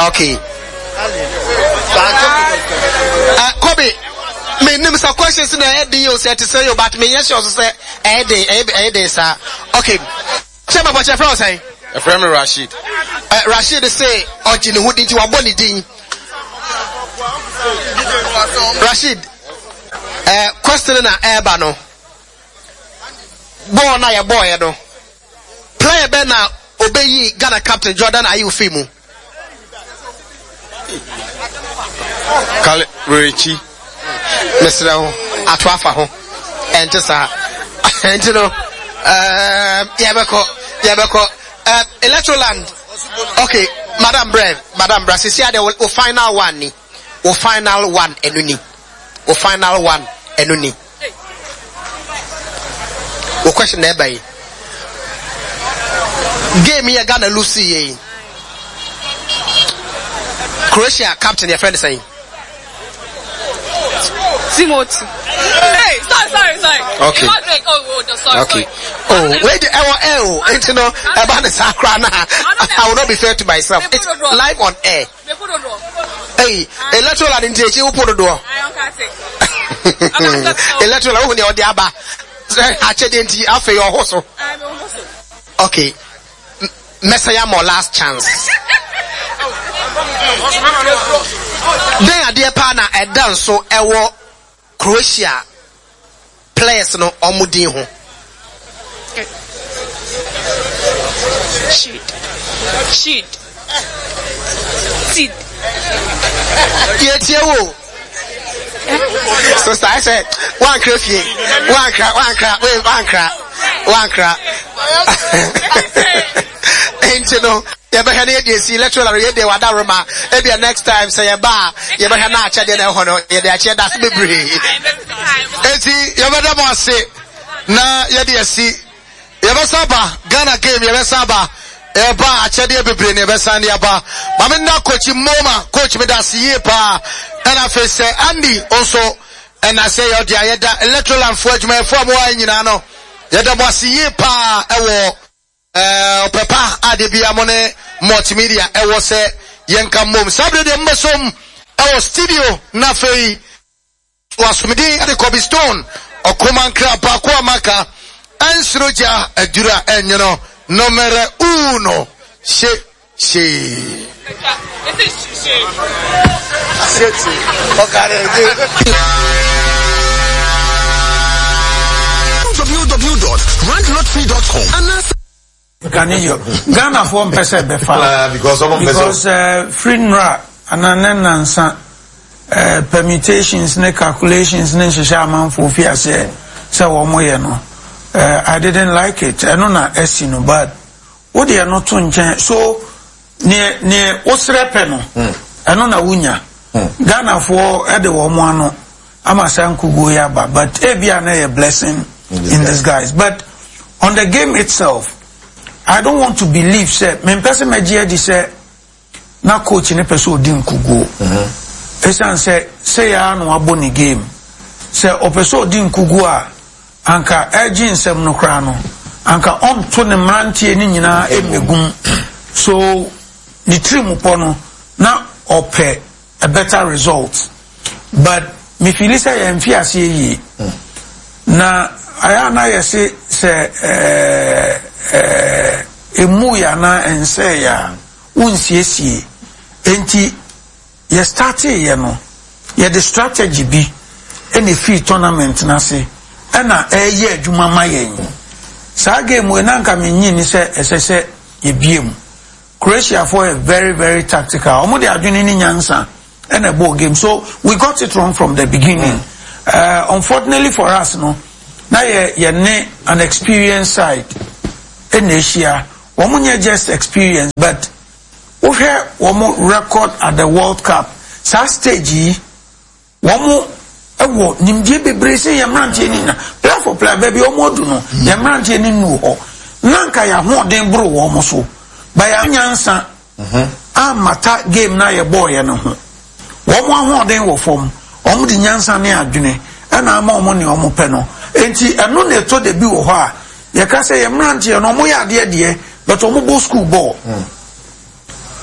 Okay. Kobe, me name some questions in the head you said to say you, but me yes you also say day sir. Okay. Chema what your friend say? A friend Rashid. Rashid say Ojini who didn't you aboni din. Rashid. Question na eba no. Boy na ya boy no. Player be na obeyi Ghana captain Jordan Ayew Fimu. Kale Rechi. Mr. Atwafa ho. Ente sa. Ente no. Yabeko. Electroland. Okay, Madam Brave. Sisi ade o final one ni. O final one enuni. O final one enuni. O question na eba yi. Game here Ghana Lucy ye. Croatia captain your friend saying. Timothy. Hey, sorry. Okay. Sorry. Okay. Oh, wait the you know about the Sakra now. I will not be fair to myself. It's live on air. Hey, electoral advantage who put the door. Electoral who the other actually after your hustle. Okay. Messiah more last chance. Then a dear partner at done so Croatia players no omudi ho. Shit. Yetiewo. So I said one cra. And you know you better hear see electoral read the wadaroma maybe next time say ya ba you better na cha de na hono ye de ache that's bebre enti you better mo say na ye de see you better saba Ghana game you better saba e ba ache de bebre ne be san ya ba mama na coach Moma coach me da see pa and I say Andy also and I say you dey da electoral and for adwuma for mo anyina no ye da mo see pa ewo Papa Adebia Mone multimedia ewo se yenka mom sabre de mbesom ewo studio na fei wasumidi ade Kobe Stone okuman kra pa kwa maka ansroja adura enyo numero 1 www.grandlottery.com Ghana for pese befa because free nra ananenansa permutations ne calculations ne hyehyɛ amanfo fi ase sɛ wo moye no I didn't like it eno na esi no bad wo de no to nkyɛn so ne osrepe no eno na wunya Ghana for ede wo mo ano amasan kugo ya ba but ebia na a blessing in disguise but on the game itself I don't want to believe say me person meje di say na coach ne person odin kugo esan say ya no aboni game say o person odin kugo a anka urging sem no kra no anka on to ne mrantie ni nyina emegum so the trim po no na ope a better result but me feel say em fi ase yi na aya na yesi say emu ya na ense ya unsiesie enti ye start ye no ye the strategy bi any free tournament na se na eye adwuma mayen sa game we na nka menyi ni se esese ye biem Croatia for a very very tactical omo de adwene ni nyansa and a ball game so we got it wrong from the beginning unfortunately for us no na ye ne an experienced side in Asia womunya just experience but we hear womu record at the World Cup sa stage womu ewo nimdie bebre se yamrantie ni na play for play baby omodu no yamrantie ni nu ho nanka ya ho den bro womu so ba ya nyansa amata game na ye boy no ho womu ho den wo fom omu di nyansa ne adwene na ama omu ne omu pe no enti eno na to de bi wo ho a ye ka say yamrantie no omu ya de but omu bo school ball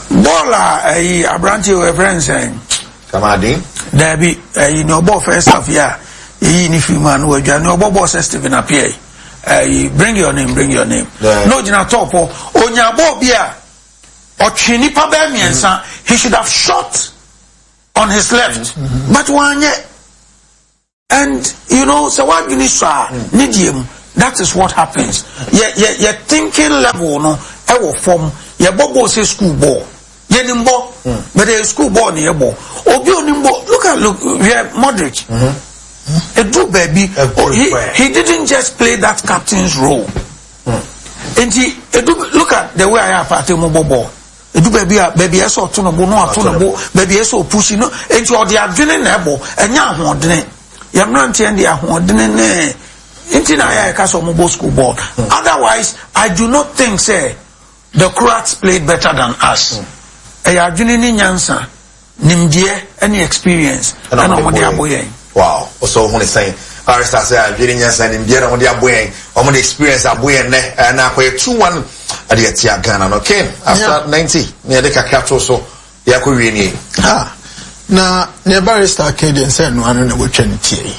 footballer Abranti we friends saying Kamadi there be no ball first half yeah if you man we no ball Stephen appear bring your name no jina top onya ball bia otwini pa ba miensa he should have shot on his left but one and you know so what you need nidium that is what happens your thinking level no e wo form your bobo say school ball ye nimbo but the school ball ni ball obi onimbo look here Modric baby he didn't just play that captain's role and look at the way I have at him ball baby eso to no baby eso push no and you the adrenaline ebo enya hodene yamrante and the hodene intina ya kaso mo school ball otherwise I do not think say the Croats played better than us adrenaline nyansa nimdie any experience and on the aboye wow so when saying Arista say adrenaline nyansa nimdie on the aboye on the experience aboye ne na kwa 2-1 ade atia Ghana no ken after 90 me de kakra so ya ko wie ni na ne Barrister Acadian say no anu na wotwa ne tie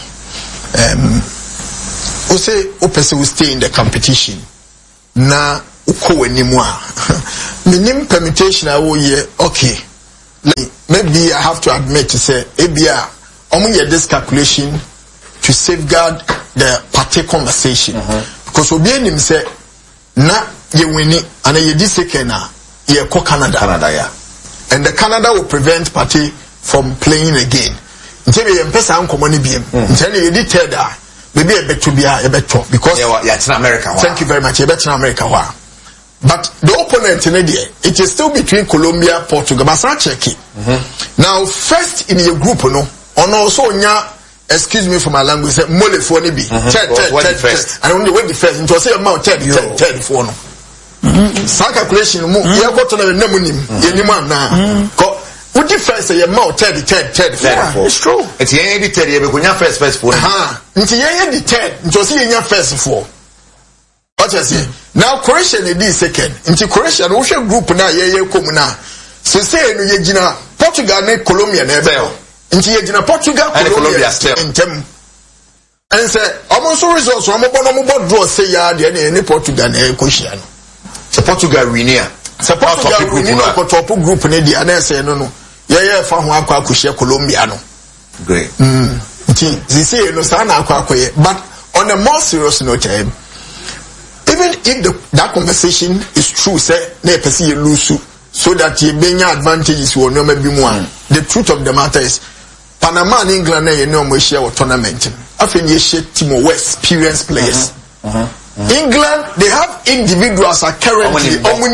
o say o person will stay in the competition na uko animu a minim permutation a wo ye okay maybe I have to admit to say ebia omo this calculation to safeguard the party conversation because obi anim say na ye winni and ye di second ye ko Canada yeah and the Canada will prevent party from playing again ntebe ye mpesa ankomo ne biem ntene ye di third maybe a bet to be a better because in America thank you very much a better in America but the opponent in India it is still between Colombia Portugal but check it now first in your group no on also nya excuse me for my language say mole for ni bi third and only when the first it was say amount third for no sa calculation mu ye go to na namunim ye nim na ko who difference say amount third for it's true it's ye the third ye be kunya first for nti ye the third it was ye nya first for what you say now Croatia ne di second nti Croatia no hwe group na ye kom na so say no ye gina Portugal ne Colombia na ebe nti ye gina Portugal Colombia intem and say almost results so mo draw say ya de ne Portugal na Croatia no so Portugal winia so Portugal winia ko top group ne di ana say no ye fa ho akwa Croatia Colombia no great nti say no sa na akwa ye but on a more serious note even if that conversation is true say na person you lose so that you bring advantages will no maybe one the truth of the matter is Panama and England na you know mo share a tournament after you share team of experienced players England they have individuals are currently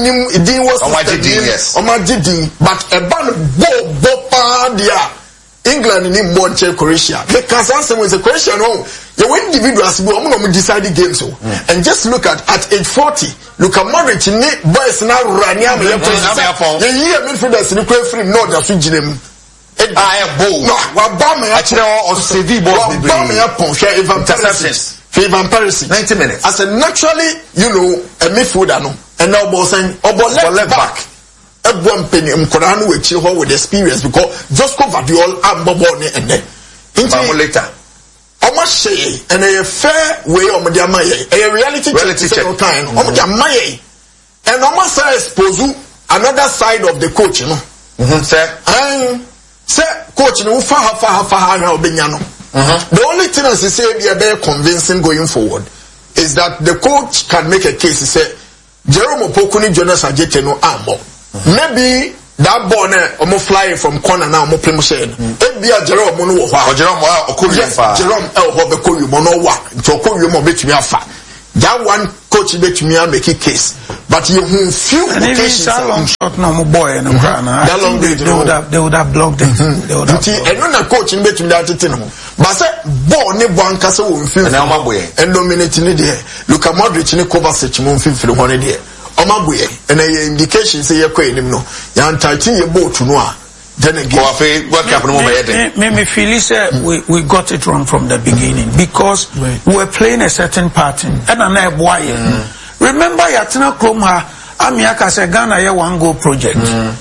but a ban bo dia England ni more Croatia because answer was a question you win individuals but I'm decide the game so and just look at age 40 look at Modric ni boys now Rania me the year midfielders ni play free no da so ginem no wa ba me a kire o CV boss be ba me upon share Ivan Perisic 90 minutes as a naturally you know a midfielder no and now boss and left back everyone penny mkoda no we chire ho with experience because just cover the all ambobo ni ene into later almost say and a fair way of the amaye a reality check time of the amaye and almost say expose another side of the coach you know say coach no fa na obenya no the only thing as say be very convincing going forward is that the coach can make a case say Jerome Opoku ni Jonas Ajete no ambo maybe that ball na flying from corner now mo play mo say ebia Jerome no wo hwa Jerome Jerome ho be ko wi mo no wa to ko wi mo betumi afa that one coach betumi make a case but you few occasions long shot no mo boy no grana that long they would have blocked them they would have and no coach betumi that thing no but say ball ne bon kase wo mfi na ma boy and dominate ni there look at Modric ni Kovacic mo mfi firi ho ne there Omabuye and a indication say you're quite no yan tighten your boat no then again what happened me feel we got it wrong from the beginning because we were playing a certain pattern and I remember Yatina Kroma Amiaka say Ghana ye one goal project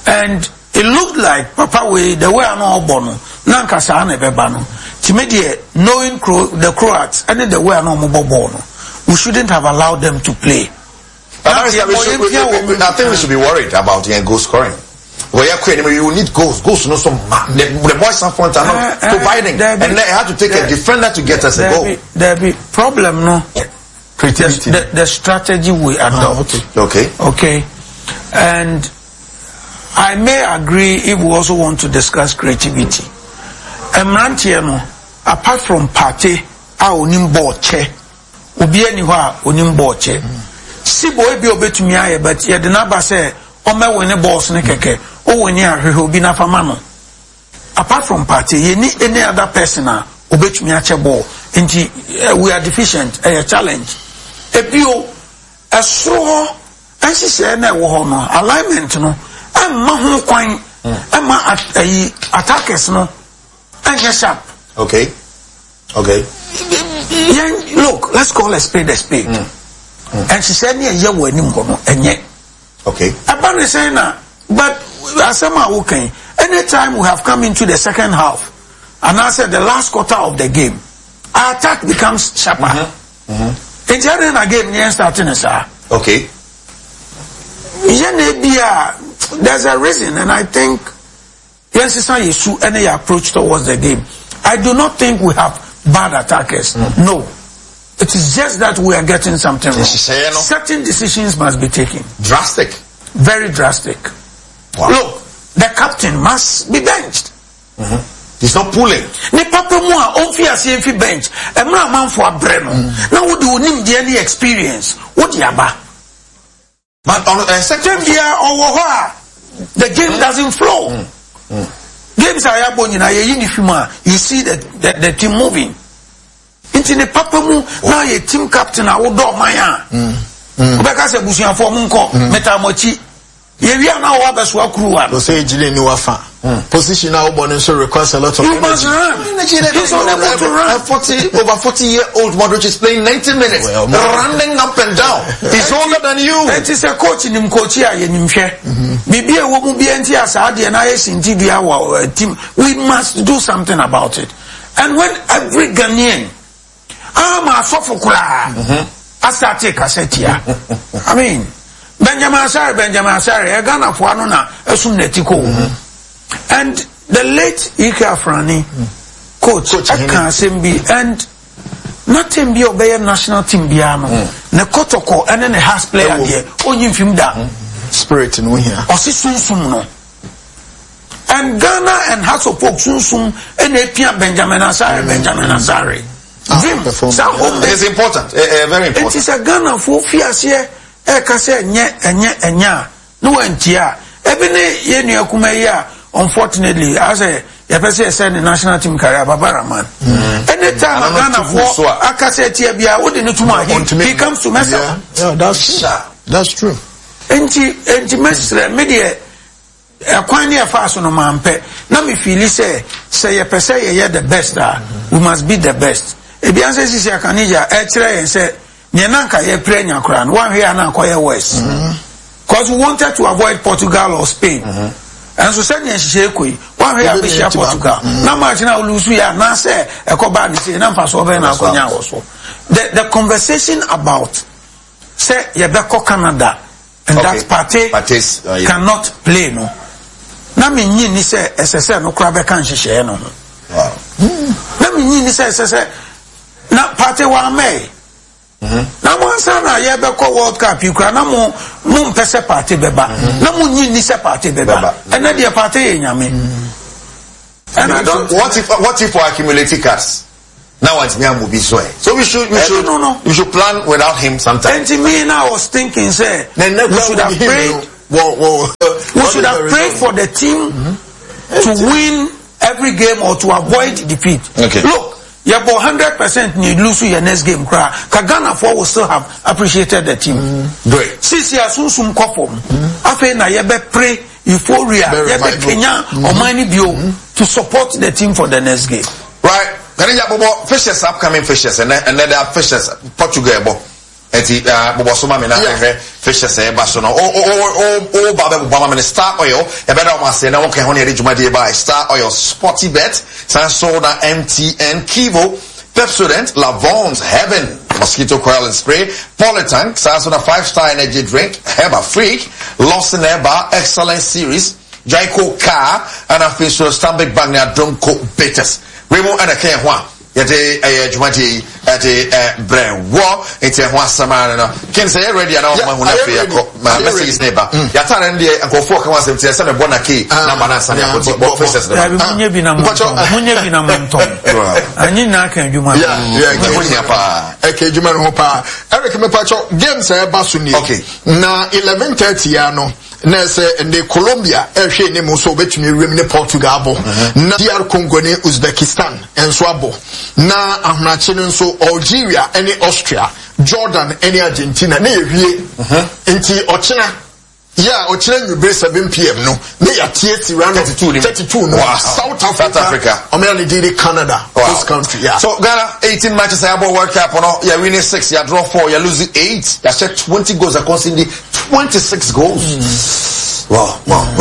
And it looked like Papa way the way I know Bono, Nankasa and Bebano. Timidie, knowing the Croats and the way I know Bono, we shouldn't have allowed them to play. I think we should be worried about goal scoring. You need goals. Goals, no, some the boys up front are not providing, and they have to take a defender to get us a goal. There be problem, no. Creativity. The strategy we adopt. Okay. And I may agree if we also want to discuss creativity. Emrantiano, apart from party, a onimbo che, obi eniwa onimbo che. Si boy bi obetumi aye, but ye de naba say ome win balls ne keke, o win ahwe obi na fama no. Apart from party, ye ni any other person a obetumi ache ball. Nti we are deficient, a challenge. Ebio esro ansi say na wo ho no, alignment no. Amma ho kwan amma attackers no anya sharp. Okay. Look, let's call a spade a spade. And she said near ye were nim kono enye. Okay. Abane say na, but asama okay. Anytime we have come into the second half and I said the last quarter of the game, our attack becomes sharper. It's a game near starting sir. Okay. There's a reason, and I think any approach towards the game. I do not think we have bad attackers. No. It is just that we are getting something wrong. Certain decisions must be taken. Drastic. Very drastic. Wow. Look, the captain must be benched. He's not pulling. Ne papa mo a onfi ase bench. Emra manfo abreno. Na wo de onim de any experience. What yaba? But on a second year the game doesn't flow. Games are happening na ye uniform. You see the team moving. Into the papa mu now ye team captain a wo do man a. Obeka se busuafo mu nko metamochi. Ye wi na wo abeso akruwa. No say jile ni wafa. Position now born so requires a lot of energy. Must run. He's unable to run. Over 40-year-old Modric is playing 90 minutes, running up and down. He's older than you. It is a coach in him, coach here in him. Maybe a woman be anti Asadi and IS in TV our team. We must do something about it. And when every Ghanaian, I'm a Sofokura, Asate Kassetia. I mean, Benjamin Asari, a Ghana for Anona, a Sunnetico. And the late Ike Afrani, coach, and nothing be obey national team biano. Ne kotoko and then a has player here. Only film that spirit in we here. No. And Ghana and House of Folk Sunsum and Apia Benjamin Asari. It is important, very important. It is a Ghana for fears here. Ekase nya no entia. Ebene ye nu akumeya. Unfortunately, as a person said the national team career, Babaraman. Anytime Ghana for Akasetia Bia, what did he comes to mess up? Yeah, that's true. Enti media a quantity of fast on a man pet. Now, if you say a per se, you're the best, we must be the best. If the answer is a Canija, and say, Nyananka, ye pray in your crown, one here and acquire West. Because we wanted to avoid Portugal or Spain. And so said Shekui, one here be Portugal. Now much now lose we are now say a cobani say Nampas over and also. The conversation about say Yabeko Canada and that party cannot play no. Na me ni say SSR no krabe kan hihye no. Wow. Na me ni say SSR na party wa me. Na mo sana ye be ko World Cup you kra na mo mpese party beba na mo ni se party beba and na the party nyame and I don't what if we accumulate cards now it's me am be so we should plan without him sometime. And to me now I was thinking say we should have prayed we should have prayed for the team to win every game or to avoid defeat. Okay. Look, you have 100% need lose your next game. Ghana will still have appreciated the team. Great. Since you are soon conform, after na you be pray euphoria, you be Kenya or money bio to support the team for the next game. Right. Fishes, upcoming fishes, and then there are fishes, Portugal. eti bobosoma me na fishes say ba so no baba bobama me Star Oil e be da o ma say na won kan ho na edwuma de by Star Oil, Sporty Bet, Sanso na MTN, Kivo, Pepsodent, Lavon's Heaven mosquito coil and spray, Politank, Sanso na 5-star energy drink, Heba Freak, Lawson Eba Excellent Series, Jaiko Car, and a fish Stambik Bagna Drumco Bitters. Remo and a Ken Hua. Yete jumati ate brand war ite ho asama no kin say ready na o ma hu na fe ko ma message neighbor ya tare ndi akofo ka wasem tie se me bona ki number na sane akoti bo faces na munye bi na monto anyi na kan djuma ya pa eke djuma no pa Eric me pacho games e ba so ni na 11:30 ya no na se ne Colombia ehwe ne mo so betumi rem ne Portugal bo na DR Congo ne Uzbekistan enso abo na ahnache nso Algeria ene Austria, Jordan ene Argentina na ehwie enti ochina ya ochina nyube 7 PM no na ya TSC round 32 no South Africa America did Canada this country so Ghana 18 matches about World Cup no ya winning 6 ya draw 4 ya losing 8 ya set 20 goals according 26 goals. Wow.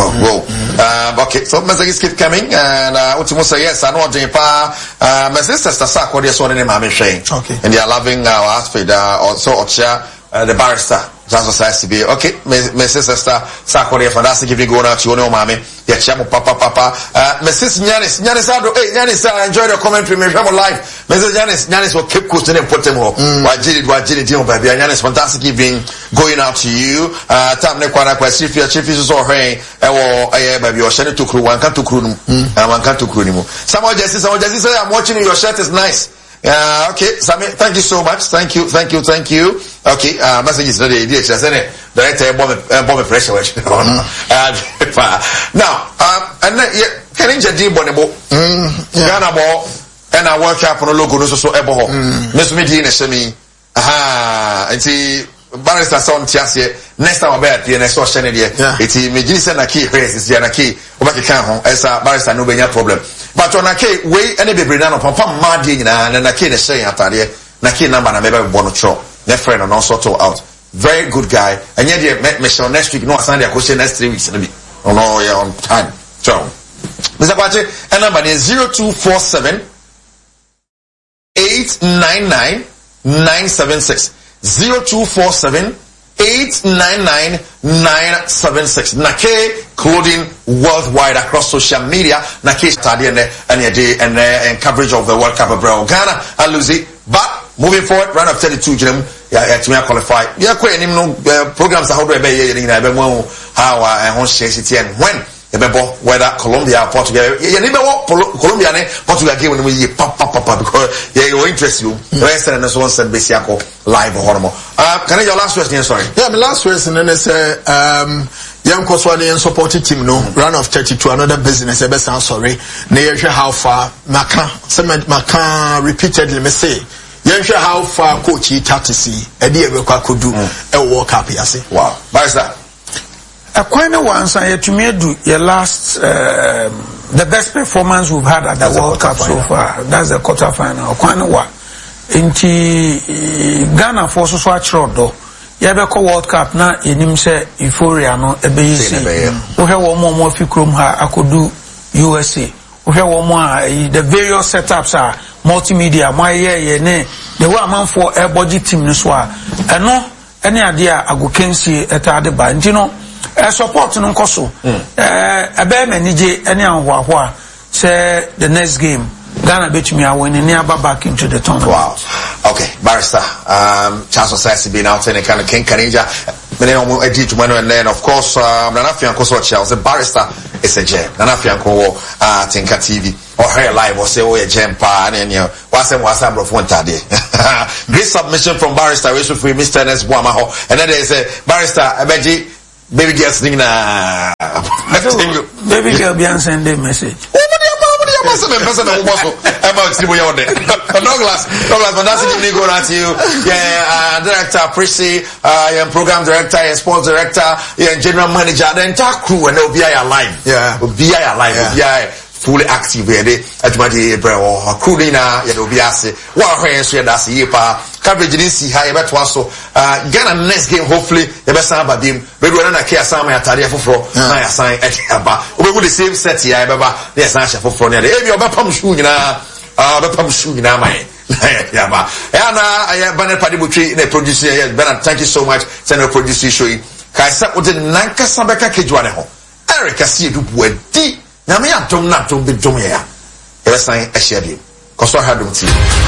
Okay, so messages keep coming, and Utimusa, yes, I know Japa, my sister Sasako, there's one in my shame. Okay. And they are loving our outfit, also Ocha, the barrister. That's what I see. Okay, my sister Sakori, fantastic if you go out to your mommy. Yeah, Chamo Papa. Mrs. Yanis, Yanis, I enjoy the commentary, my life. Mrs. Yanis will keep custom and put them home. Why did it, baby? Yanis, fantastic evening going out to you. Tam Nekwana, if your chief is or hey, baby, you're sending to crew, one can to crew, and one can to crew. Someone just said, I'm watching your shirt is nice. Okay, Sammy, thank you so much. Thank you. Okay, message is ready. Director, bomb pressure. Now, and can you just do Bonabo? Ghana ball, and I work up on a logo, so ebo. Miss Midi in a semi. Aha, and see, Barrister Son Tiasie, next time about the next question here. It's Majisa Naki, is Yanaki, over the canhon, as a barrister, no problem. But on a K, way any baby down upon Mardi and Naki is saying after there, Naki number and maybe Bonocho, their friend and also out. Very good guy. And yet you met Michelle next week, no Sunday, I could say next 3 weeks. Oh no, you're on time. So, Mr. Pache, and number is 0247 899 976. 0247 899-976. Nake clothing worldwide across social media. Nake study and coverage of the World Cup of Ghana and Lucy. But moving forward, round of 32, to qualify. Yeah, quite programs are how do how and when. Whether Colombia or Portugal, Colombia and Portugal game when we papa because you interest you. The rest and so on said Besiako live or horrible. Can I your last question? Sorry. Yeah, my last question and it's young Koswanian supported team no run of 32 another business. I best sorry. Near how far Macan repeatedly me say. Yensha how far coach Tatisi Eddie could do a World Cup. Wow. Why is that? Quite a once I had to do your last the best performance we've had at the World Cup so far. That's the quarterfinal. Quite a what? Inti Ghana for so swatch road though. Yabeko World Cup na inim se euphoria no ebeyisi. We have one more fikrum ha akodu USA. We have one more the various setups are multimedia. My ne the one man for a budget team no swa. No any idea I go kensi etade ba. You know. Support no koso ebe manage any anhwa say the next game Ghana betumi awin and never back into the tournament. Wow. Okay, barrister Charles Osasi being out in kind of King Kanija and then of course Nanafian Koso Charles the barrister is a gem. Nanafian Ko Tinka TV or her live or say oh a gem pa and you wasam bro for day. Great submission from barrister Mr. Ernest Boamaho and then there's a barrister Abeji baby girl singing baby girl be sending message. Douglas, fantastic evening going on to you. Yeah, director, Prissy, program director, sports director, general manager, the entire crew, and they'll be alive. Yeah, will be alive. Fully active here. Ajumadi Ebrewo, Kulina, Yadobiase, Wahe, that's Yepa, coverage ni si ha yebeto aso Ghana next game hopefully yebesan aba biem bedu na ke asan ma atare foforo na ya san aba obewu the same set ya yebeba na ya san asha foforo na e bi obepam shoe nyina obepam shoe nyina man ya ba ya na ya banner party butri na producer ya Bernard, thank you so much send a producer show yi kai sa o de nanka sabeka kejwa ne ho Eric asi edu buadi na me atom na atom be dom ya yebesan ahia biem koso ha dom ti